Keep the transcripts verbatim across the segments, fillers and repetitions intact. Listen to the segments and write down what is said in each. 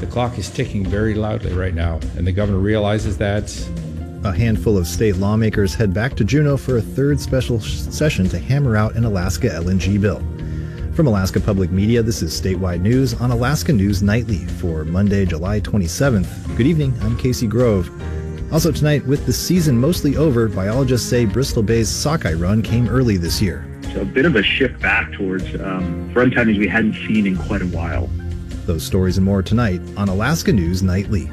The clock is ticking very loudly right now, and the governor realizes that. A handful of state lawmakers head back to Juneau for a third special session to hammer out an Alaska L N G bill. From Alaska Public Media, this is Statewide News on Alaska News Nightly for Monday, July twenty-seventh. Good evening, I'm Casey Grove. Also tonight, with the season mostly over, biologists say Bristol Bay's sockeye run came early this year. So a bit of a shift back towards um, run timings we hadn't seen in quite a while. Those stories and more tonight on Alaska News Nightly.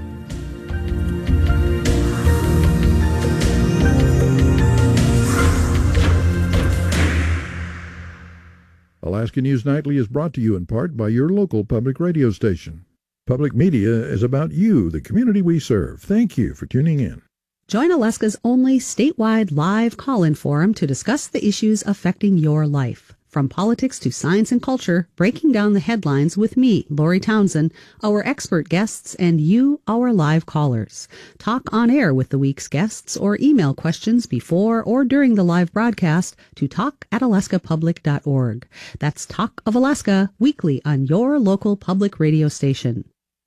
Alaska News Nightly is brought to you in part by your local public radio station. Public media is about you, the community we serve. Thank you for tuning in. Join Alaska's only statewide live call-in forum to discuss the issues affecting your life. From politics to science and culture, breaking down the headlines with me, Lori Townsend, our expert guests, and you, our live callers. Talk on air with the week's guests or email questions before or during the live broadcast to talk at alaska public dot org. That's Talk of Alaska, weekly on your local public radio station.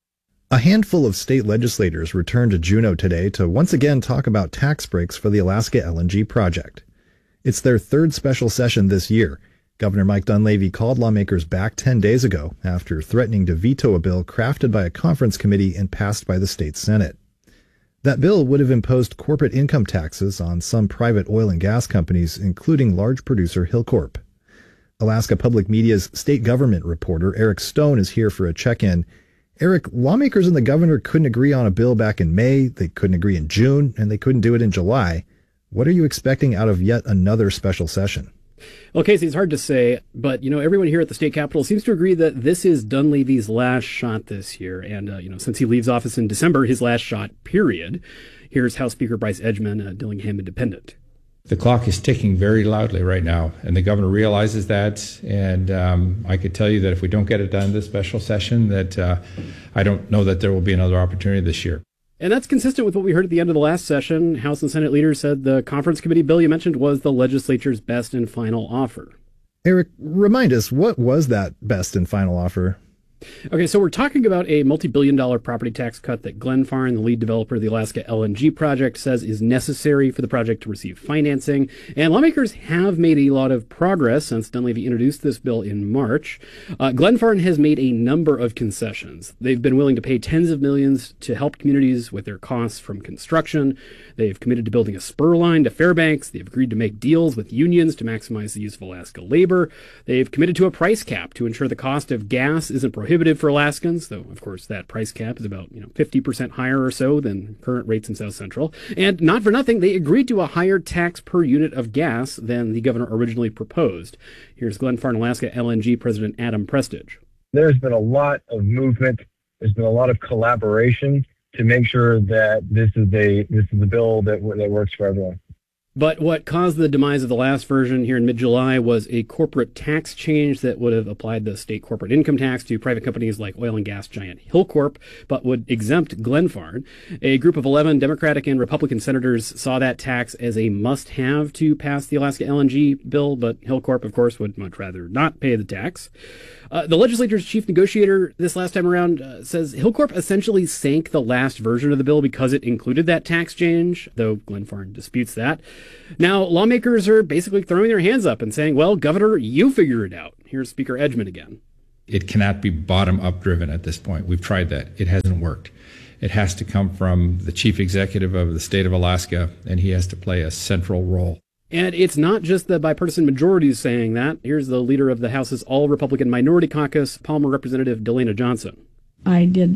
A handful of state legislators returned to Juneau today to once again talk about tax breaks for the Alaska L N G project. It's their third special session this year. Governor Mike Dunleavy called lawmakers back ten days ago after threatening to veto a bill crafted by a conference committee and passed by the state Senate. That bill would have imposed corporate income taxes on some private oil and gas companies, including large producer Hilcorp. Alaska Public Media's state government reporter Eric Stone is here for a check-in. Eric, lawmakers and the governor couldn't agree on a bill back in May, they couldn't agree in June, and they couldn't do it in July. What are you expecting out of yet another special session? Well, Casey, it's hard to say, but, you know, everyone here at the state capitol seems to agree that this is Dunleavy's last shot this year. And, uh, you know, since he leaves office in December, his last shot, period. Here's House Speaker Bryce Edgman, uh, Dillingham Independent. The clock is ticking very loudly right now, and the governor realizes that. And um, I could tell you that if we don't get it done this special session, that uh, I don't know that there will be another opportunity this year. And that's consistent with what we heard at the end of the last session. House and Senate leaders said the conference committee bill you mentioned was the legislature's best and final offer. Eric, remind us, what was that best and final offer? Okay, so we're talking about a multi-billion dollar property tax cut that Glenfarne, the lead developer of the Alaska L N G project, says is necessary for the project to receive financing. And lawmakers have made a lot of progress since Dunleavy introduced this bill in March. Uh, Glenfarne has made a number of concessions. They've been willing to pay tens of millions to help communities with their costs from construction. They've committed to building a spur line to Fairbanks. They've agreed to make deals with unions to maximize the use of Alaska labor. They've committed to a price cap to ensure the cost of gas isn't prohibitive for Alaskans, though, of course, that price cap is about, you know, fifty percent higher or so than current rates in South Central. And not for nothing, they agreed to a higher tax per unit of gas than the governor originally proposed. Here's Glenfarne Alaska L N G President Adam Prestage. There's been a lot of movement. There's been a lot of collaboration to make sure that this is a this is a bill that that works for everyone. But what caused the demise of the last version here in mid-July was a corporate tax change that would have applied the state corporate income tax to private companies like oil and gas giant Hilcorp, but would exempt Glenfarne. A group of eleven Democratic and Republican senators saw that tax as a must-have to pass the Alaska L N G bill, but Hilcorp, of course, would much rather not pay the tax. Uh, the legislature's chief negotiator this last time around uh, says Hilcorp essentially sank the last version of the bill because it included that tax change, though Glenfarne disputes that. Now, lawmakers are basically throwing their hands up and saying, well, Governor, you figure it out. Here's Speaker Edgman again. It cannot be bottom-up driven at this point. We've tried that. It hasn't worked. It has to come from the chief executive of the state of Alaska, and he has to play a central role. And it's not just the bipartisan majorities saying that. Here's the leader of the House's all-Republican minority caucus, Palmer Representative Delana Johnson. I did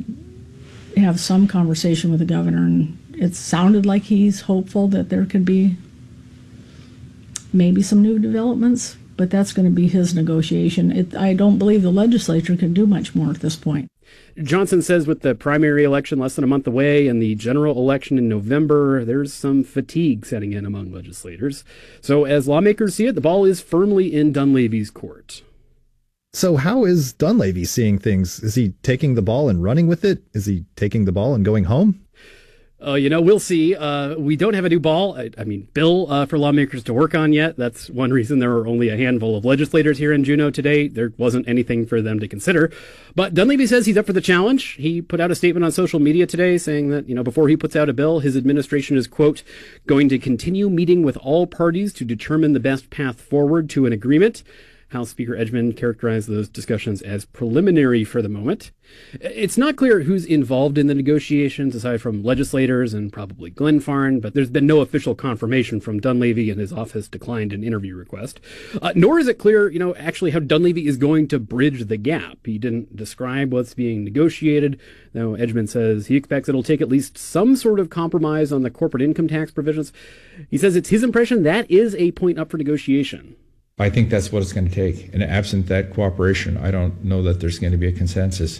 have some conversation with the governor, and it sounded like he's hopeful that there could be maybe some new developments, but that's going to be his negotiation. It, I don't believe the legislature can do much more at this point. Johnson says with the primary election less than a month away and the general election in November, there's some fatigue setting in among legislators. So as lawmakers see it, the ball is firmly in Dunleavy's court. So how is Dunleavy seeing things? Is he taking the ball and running with it? Is he taking the ball and going home? Uh, you know, we'll see. Uh, we don't have a new ball, I, I mean, bill uh, for lawmakers to work on yet. That's one reason there were only a handful of legislators here in Juneau today. There wasn't anything for them to consider. But Dunleavy says he's up for the challenge. He put out a statement on social media today saying that, you know, before he puts out a bill, his administration is, quote, going to continue meeting with all parties to determine the best path forward to an agreement. House Speaker Edgman characterized those discussions as preliminary for the moment. It's not clear who's involved in the negotiations, aside from legislators and probably Glenfarne, but there's been no official confirmation from Dunleavy, and his office declined an interview request. Uh, nor is it clear, you know, actually how Dunleavy is going to bridge the gap. He didn't describe what's being negotiated, though Edgman says he expects it'll take at least some sort of compromise on the corporate income tax provisions. He says it's his impression that is a point up for negotiation. I think that's what it's going to take. And absent that cooperation, I don't know that there's going to be a consensus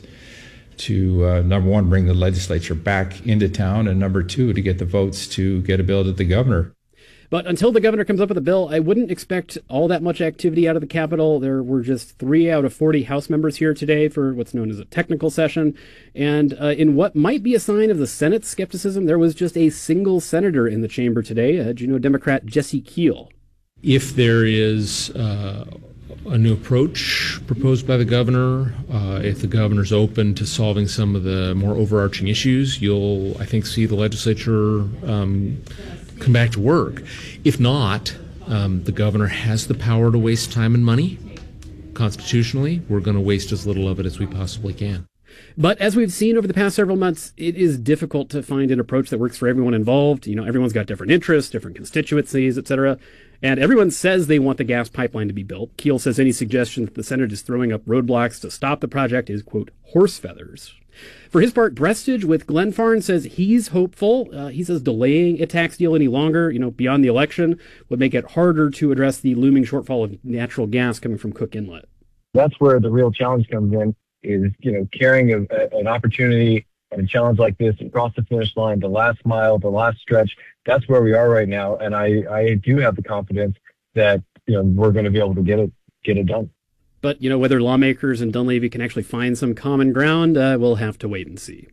to, uh, number one, bring the legislature back into town, and number two, to get the votes to get a bill to the governor. But until the governor comes up with a bill, I wouldn't expect all that much activity out of the Capitol. There were just three out of forty House members here today for what's known as a technical session. And uh, in what might be a sign of the Senate's skepticism, there was just a single senator in the chamber today, uh, Juneau Democrat Jesse Keel. If there is uh, a new approach proposed by the governor, uh, if the governor's open to solving some of the more overarching issues, you'll, I think, see the legislature um, come back to work. If not, um, the governor has the power to waste time and money. Constitutionally, we're going to waste as little of it as we possibly can. But as we've seen over the past several months, it is difficult to find an approach that works for everyone involved. You know, everyone's got different interests, different constituencies, et cetera. And everyone says they want the gas pipeline to be built. Keel says any suggestion that the Senate is throwing up roadblocks to stop the project is, quote, horse feathers. For his part, Brestage with Glenfarne says he's hopeful. Uh, he says delaying a tax deal any longer, you know, beyond the election, would make it harder to address the looming shortfall of natural gas coming from Cook Inlet. That's where the real challenge comes in, is, you know, carrying a, a, an opportunity and a challenge like this across the finish line, the last mile, the last stretch. That's where we are right now. And I, I do have the confidence that, you know, we're going to be able to get it, get it done. But, you know, whether lawmakers and Dunleavy can actually find some common ground, uh, we'll have to wait and see.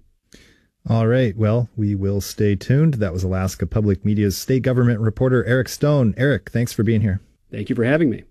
All right. Well, we will stay tuned. That was Alaska Public Media's state government reporter, Eric Stone. Eric, thanks for being here. Thank you for having me.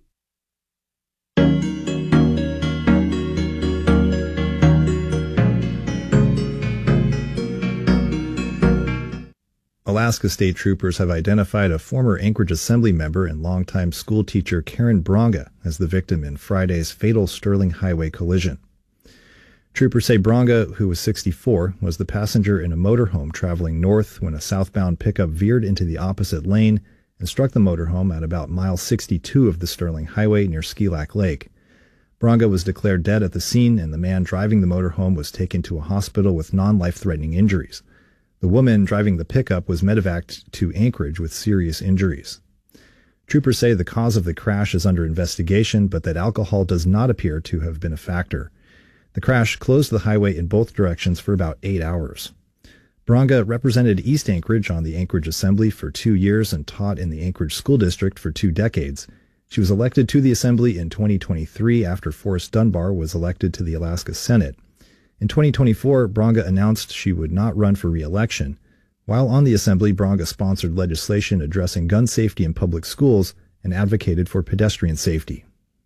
Alaska state troopers have identified a former Anchorage Assembly member and longtime school teacher Karen Bronga as the victim in Friday's fatal Sterling Highway collision. Troopers say Bronga, who was sixty-four, was the passenger in a motorhome traveling north when a southbound pickup veered into the opposite lane and struck the motorhome at about mile sixty-two of the Sterling Highway near Skilac Lake. Bronga was declared dead at the scene, and the man driving the motorhome was taken to a hospital with non-life-threatening injuries. The woman driving the pickup was medevaced to Anchorage with serious injuries. Troopers say the cause of the crash is under investigation, but that alcohol does not appear to have been a factor. The crash closed the highway in both directions for about eight hours. Bronga represented East Anchorage on the Anchorage Assembly for two years and taught in the Anchorage School District for two decades. She was elected to the Assembly in twenty twenty-three after Forrest Dunbar was elected to the Alaska Senate. In twenty twenty-four, Bronga announced she would not run for re-election. While on the Assembly, Bronga sponsored legislation addressing gun safety in public schools and advocated for pedestrian safety.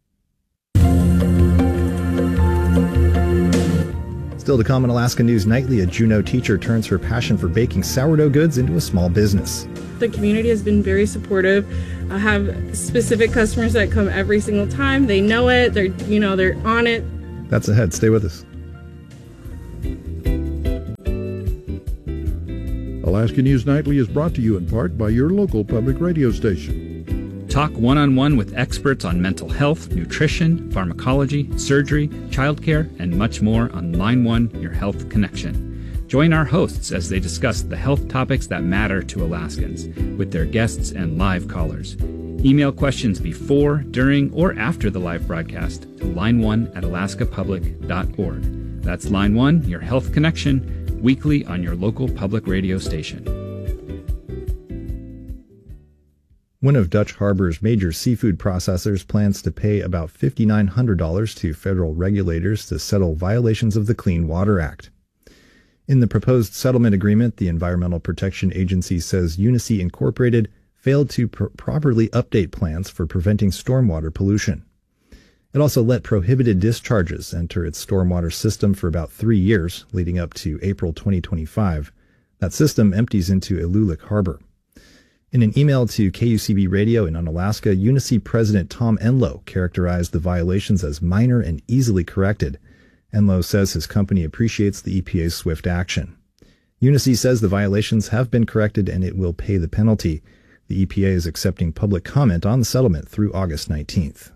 Still to come on Alaska News Nightly, a Juneau teacher turns her passion for baking sourdough goods into a small business. The community has been very supportive. I have specific customers that come every single time. They know it. They're, you know, they're on it. That's ahead. Stay with us. Alaska News Nightly is brought to you in part by your local public radio station. Talk one-on-one with experts on mental health, nutrition, pharmacology, surgery, childcare, and much more on Line one, Your Health Connection. Join our hosts as they discuss the health topics that matter to Alaskans with their guests and live callers. Email questions before, during, or after the live broadcast to line one at alaska public dot org. That's Line one, Your Health Connection, weekly on your local public radio station. One of Dutch Harbor's major seafood processors plans to pay about five thousand nine hundred dollars to federal regulators to settle violations of the Clean Water Act. In the proposed settlement agreement, the Environmental Protection Agency says Unisea Incorporated failed to pr- properly update plans for preventing stormwater pollution. It also let prohibited discharges enter its stormwater system for about three years, leading up to April twenty twenty-five. That system empties into Ilulik Harbor. In an email to K U C B Radio in Unalaska, Unisea President Tom Enlow characterized the violations as minor and easily corrected. Enlow says his company appreciates the E P A's swift action. Unisea says the violations have been corrected and it will pay the penalty. The E P A is accepting public comment on the settlement through August nineteenth.